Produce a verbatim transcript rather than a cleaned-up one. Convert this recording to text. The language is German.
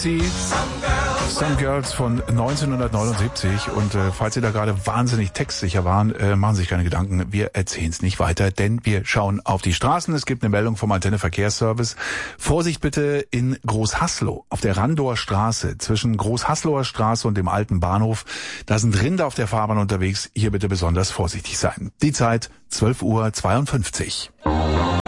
Sie Some Girls von neunzehnhundertneunundsiebzig und äh, falls Sie da gerade wahnsinnig textsicher waren, äh, machen Sie sich keine Gedanken, wir erzählen es nicht weiter, denn wir schauen auf die Straßen. Es gibt eine Meldung vom Antenne Verkehrsservice. Vorsicht bitte in Großhaslow auf der Randower Straße zwischen Großhaslower Straße und dem alten Bahnhof. Da sind Rinder auf der Fahrbahn unterwegs. Hier bitte besonders vorsichtig sein. Die Zeit zwölf Uhr zweiundfünfzig.